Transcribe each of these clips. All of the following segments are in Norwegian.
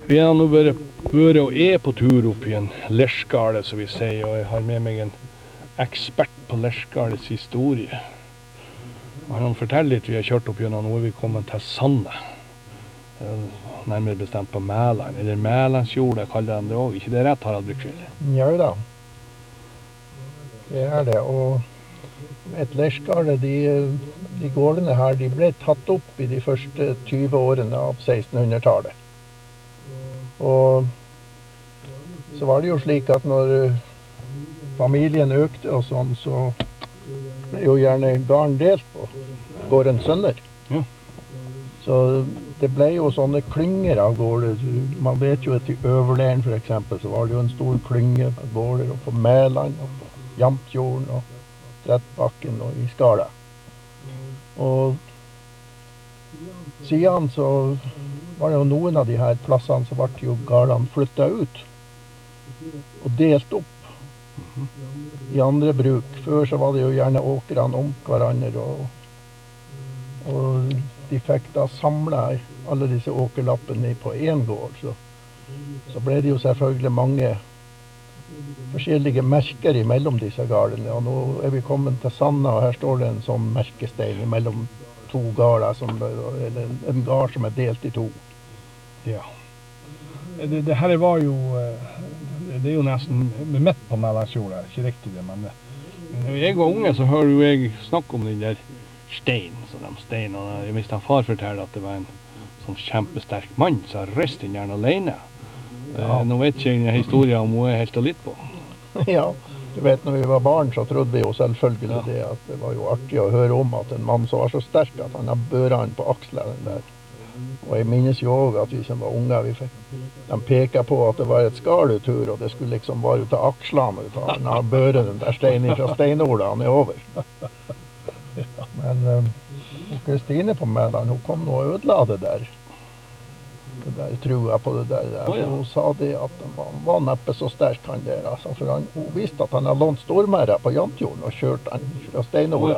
Vi har nå vært og på tur opp I en lerskale, som vi sier, og jeg har med meg en ekspert på lerskales historie. Og han forteller litt, vi har kjørt opp gjennom, nå vi kommet til Sande. Nærmere bestemt på Mæland, eller Mælandsjorda kaller han det også. Ikke det rett, Harald Brukskild? Ja da, det det, og et lerskale, de gårdene her, de ble tatt opp I de første 20 årene av 1600-tallet. Og så var det jo slik at når familien økte og sånn, så ble jo gjerne garn delt på gårdens sønner. Ja. Så det ble jo sånne klynger av gårder. Man vet jo at I Øverlæren for eksempel, så var det jo en stor klynge av gårder, og på Mæland, og på Jamtjorden, og Trettbakken, og I Skala. Og siden så var det jo noen av de her plassene så ble jo gårdene flyttet ut og delt opp I andre bruk. Før så var det jo gjerne åkrene om hverandre, og de fikk da samlet alle disse åkerlappene på en gård. Så ble det jo selvfølgelig mange forskjellige merker imellom disse gårdene. Og nå vi kommet til Sanna, og her står det en sånn merkestein imellom to gårder, eller en gård som delt I to. Ja. Det her var jo, det jo nesten midt på Mælandsjorda, ikke riktig det, men når jeg var unge så hører jo jeg snakke om den der stein, så de stein, og jeg visste han far fortalte at det var en sånn kjempesterk mann, så han røste den gjerne alene. Ja. Nå vet ikke jeg historien om hun helt og litt på. Ja, du vet, når vi var barn så trodde vi jo selvfølgelig det, at det var jo artig å høre om at en mann som var så sterk at han har børa han på akselen der. Og jeg minnes jo også at vi som var unge, de pekte på at det var et skaletur, og det skulle liksom være ut av akslene, ut av den børen der steinen fra Steinorda over. Men Kristine på Mæland, hun kom nå og ødela det der trua på det der. Hun sa det at han var neppe så sterk han der, altså, for hun visste at han hadde lånt stormæra på Jantjorden og kjørt han fra Steinorda.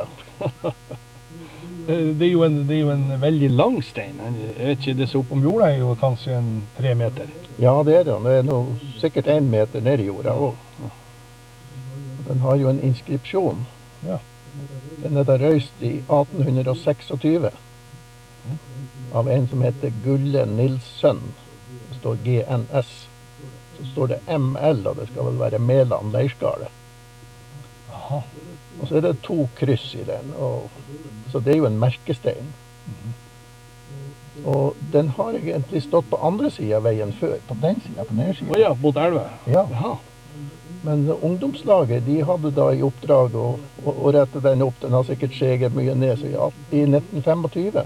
Det jo en veldig lang stein. Jeg vet ikke, det så opp om jorda jo kanskje en 3 meter. Ja, det det. Det nå sikkert 1 meter ned I jorda også. Den har jo en inskripsjon. Ja. Den da røyst I 1826 av en som heter Gulle Nilsson. Det står GNS. Så står det ML, og det skal vel være Mæland leirskale. Aha. Og så det 2 kryss I den, så det jo en merkestein. Og den har egentlig stått på andre siden av veien før, på den siden, på den siden. Ja, mot elva. Ja. Jaha. Men ungdomslaget, de hadde da I oppdrag å rette den opp. Den har sikkert skjeget mye ned, så ja, I 1925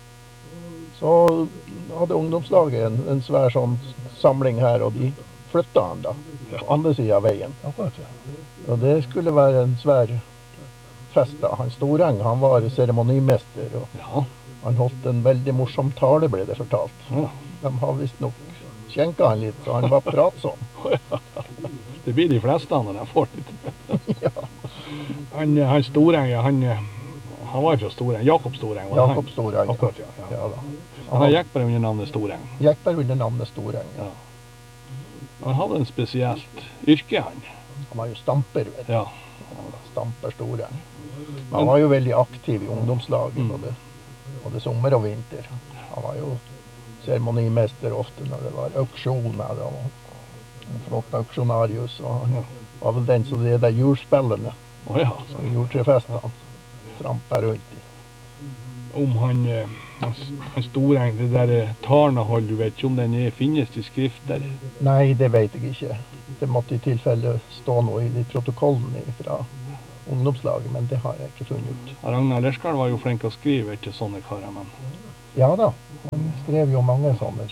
så hadde ungdomslaget en svær sånn samling her, og de flyttet han da, på andre siden av veien. Og det skulle være en svær fest da. Han Storeng, han var seremonimester, og han holdt en veldig morsom tale, ble det fortalt. Ja. De har visst nok skjenket han litt, så han var pratsom. Det blir de fleste når de får litt. Ja. Han Storeng, han var fra Storeng, Jakob Storeng. Jakob Storeng, akkurat, ja. Ja da. Han gikk bare under navnet Storeng. Gikk bare under navnet Storeng, ja. Han hadde en spesielt yrke, han. Han var jo stamper, vet du. Ja. Stamper Storeng. Men han var jo veldig aktiv I ungdomslaget, både sommer og vinter. Han var jo seremonimester ofte når det var auksjoner, og en flott auksjonarius, og han var vel den som det der julspillene, som jordtrefestene, trampet rundt I. Om han Storeng, det der Tarnahold, du vet ikke om den finnes I skrifter? Nei, det vet jeg ikke. Det måtte I tilfelle stå noe I de protokollene fra ungdomslaget, men det har jeg ikke funnet ut. Ragnar Lerskal var jo flink å skrive, ikke sånne karer, men... Ja da, han skrev jo mange sånne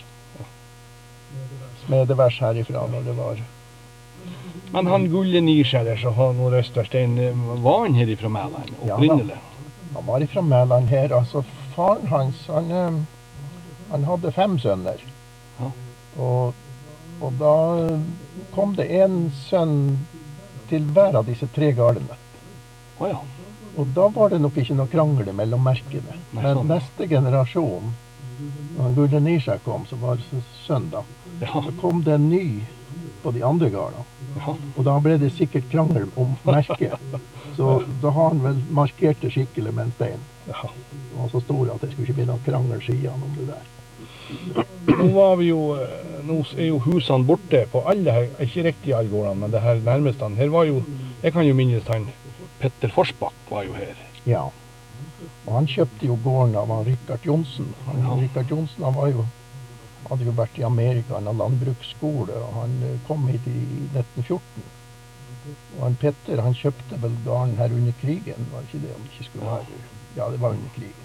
smedevers herifra når det var. Men han Gulle Nilsson, så har noe Røsterstein, var han her ifra Mæland, opprinnelig? Ja, han var ifra Mæland her, altså faren hans, han hadde 5 sønner. Ja. Og da kom det en sønn til hver av disse 3 gårdene. Ja. Og da var det nok ikke noe krangle mellom merkene. Men neste generasjon, Når Gudrun Nisha kom, så var det søndag. Ja. Så kom det en ny på de andre gårdene. Ja. Og da ble det sikkert krangel om merket. Så da har han vel markert det skikkelig med en stein. Ja. Den var så stor at det skulle ikke bli noen krangel siden om det der. Nå var vi jo, nå er jo husene borte på alle her, ikke riktig alle gårdene, men det her nærmeste. Her var jo, jeg kan jo minnes han, Petter Forsbakk var jo her. Ja. Og han kjøpte jo gården av han Rikard Johnsen. Rikard Johnsen han var jo, hadde jo vært i Amerika, han hadde landbruksskole, og han kom hit i 1914. Og han Petter, han kjøpte vel gården her under krigen, var det ikke det? Om det ikke skulle være? Ja, det var under krigen.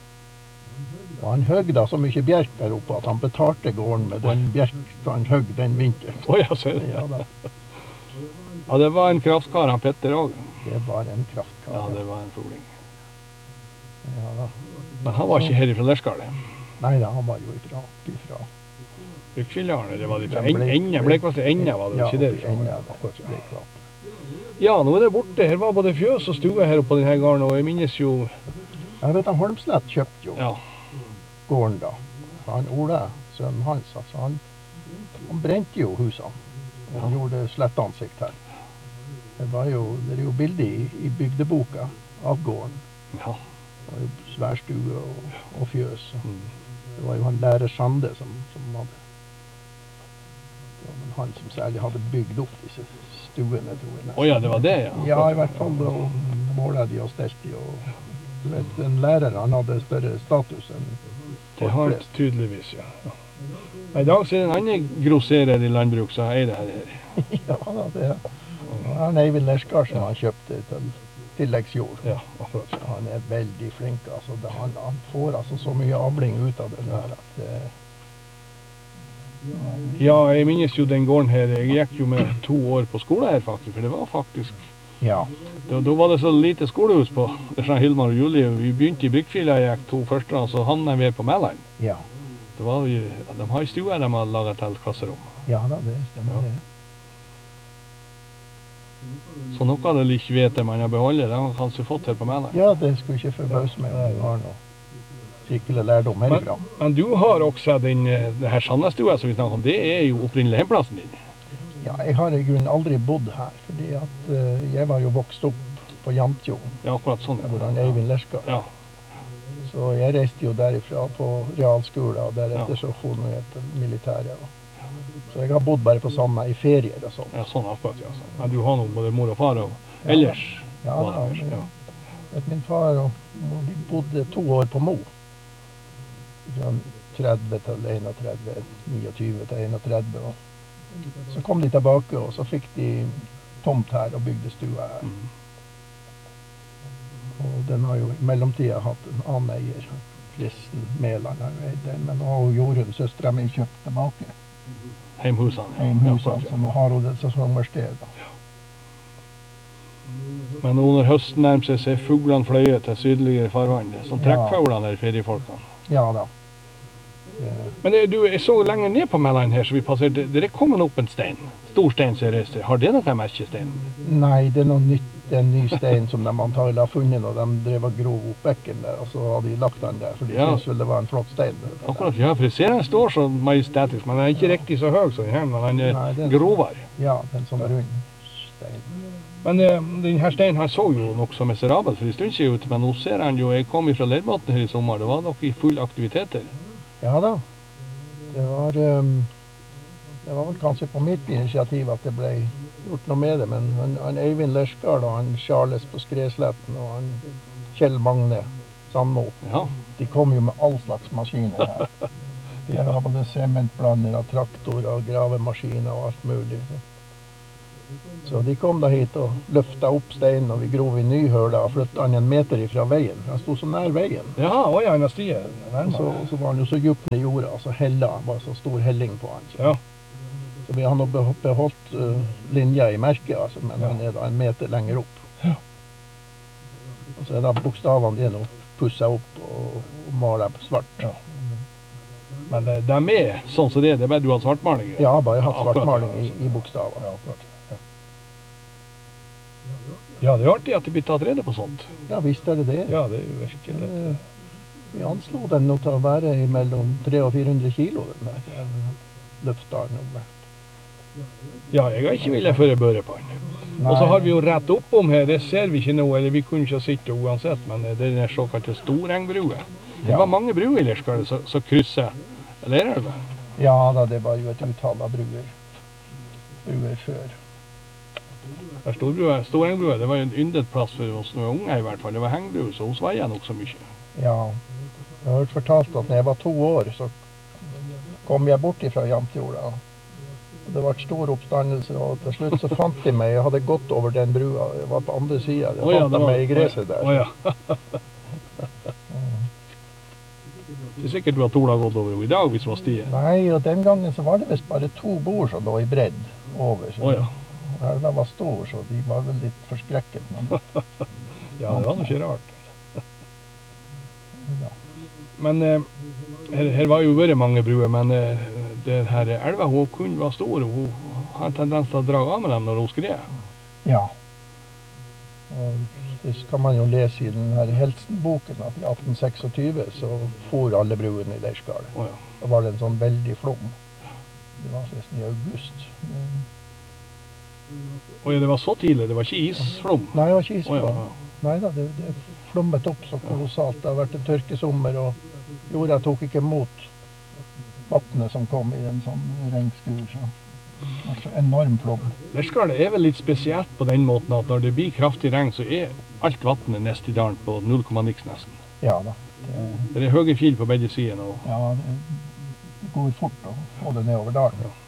Og han høgg da så mye bjerk der oppe at han betalte gården med den bjerk han høgg den vinteren. Ja, ser du. Ja, da. Ja, det var en kraftkar, han Petter også. Det var en kraftkar. Ja, det var en froling. Ja, da. Men han var ikke her fra Lerskale. Nei da, han var jo ifra. Bykskiljarne, det var det fra Enna, Blekvaste Enna var det ikke det? Ja, Enna, Blekvaste. Ja, nå er det borte. Her var både fjøs og stue her oppe på denne gården, og jeg minnes jo... Jeg vet han Holmslett kjøpte jo gården da. Han Ole, sønnen hans, altså han brente jo husene. Han gjorde slettansikt her. Det er jo bilde i bygdeboka av gården. Ja. Det var jo sværstue og fjøs. Det var jo han lærer Sande som hadde... Det var vel han som særlig hadde bygd opp disse stuene, tror jeg. Ja, det var det, ja. Ja, i hvert fall da målet de og stelt de. Og, du vet, en lærer, han hadde større status enn det har han tydeligvis, ja. I dag så er det en annen grosserer i landbruk som eier det her. Ja, det er Eivind Lerskar som han kjøpte til tilleggsjord. Ja, akkurat. Han er veldig flink, altså. Han får altså så mye avling ut av det der at... Ja, jeg minnes jo den gården her. Jeg gikk jo med 2 år på skole her faktisk, for det var faktisk... Ja. Da var det så lite skolehus på Hilmar og Julie. Vi begynte i Bryggfila, jeg gikk 2 første, og så havnet vi på Mæland. Ja. Det var jo, de har i stua de har laget til klasserom. Ja da, det stemmer det. Så noe av det like vet man har beholdet, det har man kanskje fått her på Mæland. Ja, det skulle ikke forbause meg om du har noe skikkelig lærdom herifra. Men du har også det her Sandnestua som vi snakker om, det er jo opprinnelig hjemplassen din. Ja, jeg har i grunnen aldri bodd her, fordi at jeg var jo vokst opp på Jamtjo. Ja, akkurat sånn. Hvor han Eivind Lerskar. Ja. Så jeg reiste jo derifra på realskolen, og deretter så for jeg til militæret. Så jeg har bodd bare på Sandnes i ferier og sånn. Ja, sånn akkurat, ja. Men du har nå både mor og far og ellers? Ja, min far og mor, de bodde 2 år på Mo. Fra 30 til 31, 29 til 31. Og så kom de tilbake, og så fikk de tomt her og bygde stua her. Og den har jo i mellomtida hatt en annen eier, Kristen Mæland, men nå har Jorunn, søstera mi, kjøpt tilbake. Heimhusene. Heimhusene, som har hun det som sommersted. Men nå når høsten nærmer seg, så er fuglene fløyet til sydligere farvann. Sånn trekkfuglene er feriefolkene. Ja da. Men jeg så lenger ned på Mæland her, så vi passerte, det er kommet opp en stein. Stor stein som jeg reiste. Har det noe merkestein? Nei, det er noe nytt. Det er en ny stein som de antagelig har funnet når de drev og grov opp bekken der, og så har de lagt den der, for de synes vel det var en flott stein. Akkurat, ja, for jeg ser den står så majestetisk, men den er ikke riktig så høy som den her, men den er grovere. Ja, den sånn rund stein. Men denne steinen han så jo nok så miserabel for en stund siden ut, men nå ser han jo, jeg kom fra Lermaten her i sommer, det var nok i full aktiviteter. Ja da, det var vel kanskje på mitt initiativ at det ble gjort noe med det, men han Eivind Lerskar og han Charles på Skresletten og han Kjell Magne Sandmo, de kom jo med all slags maskiner her. De har både sementblander, traktorer, gravemaskiner og alt mulig. Så de kom da hit og løftet opp steinen, og vi grov i Nyhøla og flyttet han 1 meter ifra veien. Han stod så nær veien. Ja, han har stiet. Så var han jo så djupt ned i jorda, og så hella han, var så stor helling på han. Ja. Så vi har nå beholdt linja i merket, altså, men han er da 1 meter lenger opp. Ja. Og så er da bokstavene de nå pusset opp og malet svart. Ja. Men de er sånn som det er bare du har svartmaling? Ja, bare hatt svartmaling i bokstaver. Ja, akkurat. Ja, det er artig at det blir tatt rede på sånt. Ja, visst er det det. Ja, det er jo virkelig. Vi anslo den nå til å være mellom 300 og 400 kilo, den der Løfsdalen. Ja, jeg har ikke villet føre børe på den. Og så har vi jo rett opp om her, det ser vi ikke nå, eller vi kunne ikke sitte uansett, men det er den såkalte Storengbrua. Det var mange bruer i Lerskal som krysset Lerelva. Ja da, det var jo et utall av bruer før. Storengbrua, det var jo en yndet plass for oss når vi var unge i hvert fall. Det var hengbru, så hos var jeg nok så mye. Ja, jeg har hørt fortalt at når jeg var 2 år, så kom jeg bort fra Jamtjorda. Det var stor oppstandelse, og til slutt så fant de meg. Jeg hadde gått over den brua, jeg var på andre siden. Jeg fant meg i gresset der. Det er sikkert du har Tola gått over i dag hvis det var stiet. Nei, og den gangen så var det vist bare 2 bord som lå i bredd over. Så elva var stor, så de var vel litt forskrekket. Ja, det var noe ikke rart. Men her var jo vært mange bruer, men den her elva hun kunne være stor, og hun har en tendens til å dra av med dem når hun skred. Ja. Og det kan man jo lese i den her Helsen-boken at i 1826 så for alle bruene i Lerskal. Da var det en sånn veldig flom. Det var nesten i august. Og ja, det var så tidlig, det var ikke isflom? Nei, det var ikke isflom. Nei da, det flommet opp så kolossalt. Det har vært en tørkesommer, og jorda tok ikke mot vattnet som kom i en sånn regnskur. Så altså enorm flom. Lerskal er vel litt spesielt på den måten at når det blir kraftig regn, så er alt vattnet nest i dalen på 0,niks nesten. Ja da. Det er høye fjell på begge sider. Ja, det går fort å få det nedover dalen. Ja.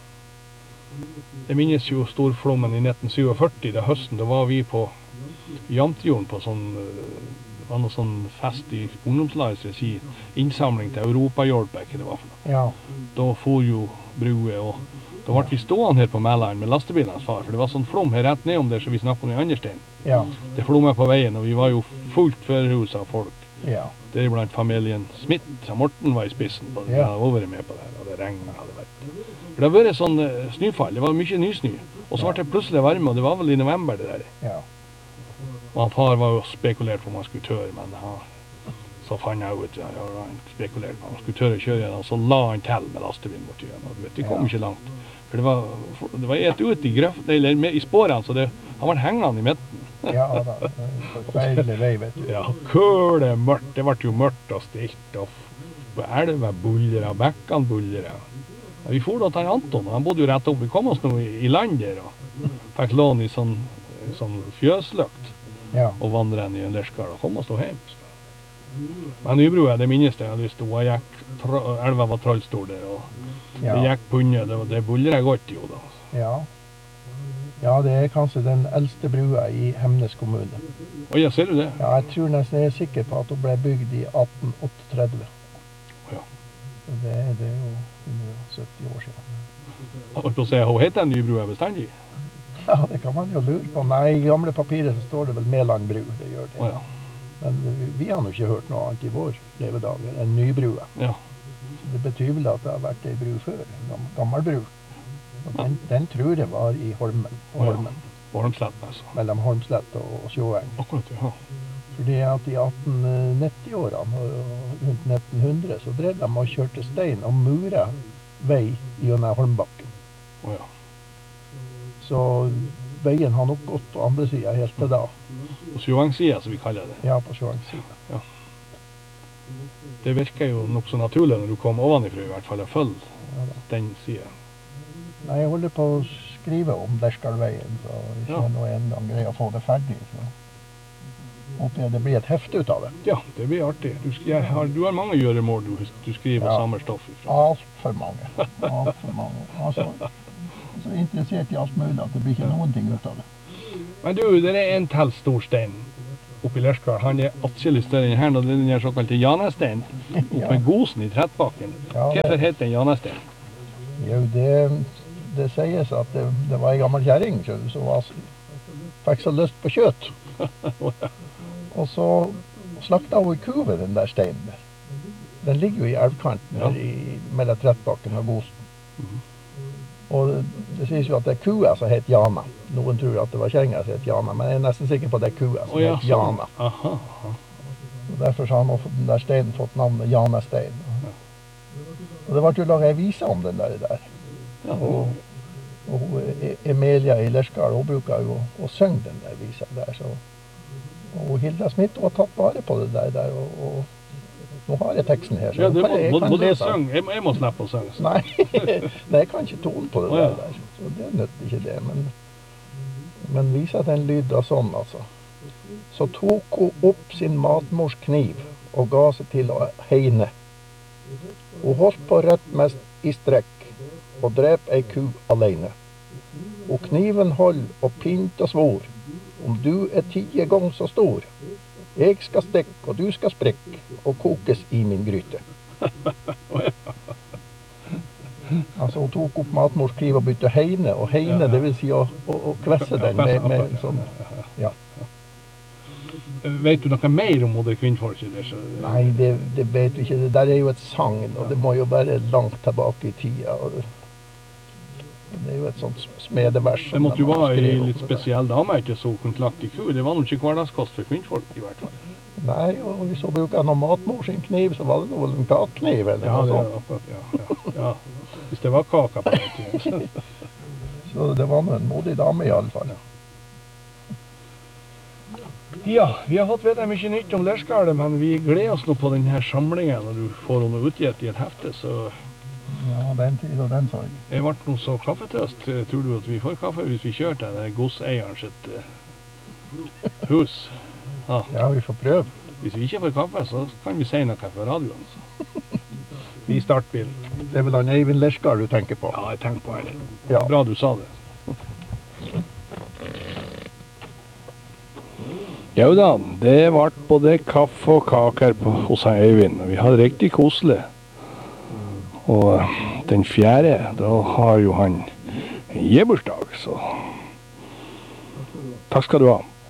Jeg minnes jo storflommen i 1947, da høsten, da var vi på Jamtjorden på sånn, det var noe sånn fest i ungdomslagets regi, innsamling til Europahjelp, ikke det var for noe. Ja. Da for jo bruet, og da ble vi stående her på Mælaren med lastebilens far, for det var sånn flom her rett nedom der, så vi snakket om i andre stein. Ja. Det flommet på veien, og vi var jo fullt førerhus av folk. Ja. Det er blant familien Smith, så Morten var i spissen på det, Ja. hadde vært med på det her, og det regnet hadde vært. For det har vært sånn snøfall, det var mye nysnø, og så ble det plutselig varme, og det var vel i november det der. Ja. Og han far var jo spekulert på om han skulle tørre, men så fant jeg ut, ja, han spekulerte på om han skulle tørre å kjøre igjen, og så la han til med lastebilen borti igjen, og du vet, det kom ikke langt. For det var et ut i grøft, eller i spårene, så han var hengende i midten. Ja da, forferdelig vei, vet du. Ja, køle mørkt, det ble jo mørkt og stilt, og på elva bullere, bekkene bullere. Ja, vi for da til Anton, han bodde jo rett opp, vi kom oss nå i land der, og fikk lån i sånn fjøsløkt, og vandre i en Lerskal, og kom oss nå hjem. Men Nybrua, det minnes jeg hadde lyst til, elva var trollstor der, og det gikk punnet, det bullere godt jo da. Ja. Ja, det er kanskje den eldste brua i Hemnes kommune. Ja, ser du det? Ja, jeg tror nesten jeg er sikker på at hun ble bygd i 1838. Ja. Det er jo 170 år siden. Jeg holdt på å si, hun heter Nybrua bestandig? Ja, det kan man jo lure på. Nei, i gamle papirer så står det vel Meland bru, det gjør det. Ja. Men vi har jo ikke hørt noe annet i vår levedager enn Nybrua. Ja. Så det betyr vel at det har vært ei bru før, en gammel bru. Den tror jeg var i Holmen. På Holmen. På Holmslett, altså. Mellom Holmslett og Sjåeng. Akkurat, ja. Fordi at i 1890-årene og rundt 1900 så drev de og kjørte stein og mura vei gjennom Holmbakken. Ja. Så veien har nok gått på andre siden helt til da. På Sjåeng-siden, som vi kaller det. Ja, på Sjåeng-siden. Ja. Det virker jo nok så naturlig når du kom ovenifra i hvert fall, å følge den siden. Nei, jeg holder på å skrive om Lerskalveien, så vi ser nå en gang greie å få det ferdig. Så håper jeg det blir et hefte ut av det. Ja, det blir artig. Du har mange gjøremål du skriver samme stoff ifra. Alt for mange. Alt for mange. Altså, så interessert i alt mulig at det blir ikke noen ting ut av det. Men du, det er en til stor stein oppe i Lerskal. Han er atskillig større enn her, og det er den såkalte Janestein oppe med Gosen i Trettbakken. Hvorfor heter den Janestein? Jo, det sies at det var en gammel kjerring som fikk så lyst på kjøtt. Og så slakta hun ku ved den der steinen der. Den ligger jo i elvkanten mellom Trettbakken og Gosen. Og det sies jo at det er kua som heter Jana. Noen tror at det var kjerringa som heter Jana, men jeg er nesten sikker på at det er kua som heter Jana. Og derfor har han den der steinen fått navnet Janestein. Og det ble jo laget en vise om den der. Ja, Og Emilia i Lerskal, hun bruker jo å synge den der visa der. Så. Og Hilda Smith har tatt bare på det der. Og nå har jeg teksten her. Så ja, det må du lese. synge. Jeg må slippe å synge. Nei, jeg kan ikke tone på det der. Så det nytter ikke det. Men visa den lyder sånn, altså. Så tok hun opp sin matmors kniv og ga seg til å heine. Hun holdt på rett mest i strekk og drep ei ku alene. Og kniven hold og pint og svor, om du 10 ganger så stor. Jeg skal stekke, og du skal sprekke, og kokes i min gryte. Altså, hun tok opp matmors kniv og begynte å heine, og heine, det vil si å kvesse den med sånn, ja. Vet du noe mer om det kvinnfolket der? Nei, det vet vi ikke. Det der er jo et sagn, og det må jo være langt tilbake i tida. Og det er jo et sånt smedevers. Det måtte jo være en litt spesiell dame, ikke så kunne lagt i ku. Det var noe ikke hverdagskost for kvinnfolk i hvert fall. Nei, og hvis hun bruker noen matmor sin kniv, så var det noe en kakekniv eller ja, noe sånt. Akkurat, ja. Hvis det var kaka på det tiden. Så det var noe en modig dame i alle fall. Ja, vi har fått vite mye nytt om Lerskalet, men vi gleder oss nå på denne samlingen når du får noe utgitt i et hefte, så... Ja, den tid og den sorg. Jeg ble nå så kaffetøst. Tror du at vi får kaffe hvis vi kjører til den godseieren sitt hus? Ja, vi får prøve. Hvis vi ikke får kaffe, så kan vi si noe for radioen. Så. Vi starter bilen. Det er vel han Eivind Lerskal du tenker på? Ja, jeg tenker på det. Ja. Bra du sa det. Ja da, det ble både kaffe og kaker hos Eivind, og vi hadde riktig koselig. Og den 4., da har jo han gebursdag, så takk skal du ha.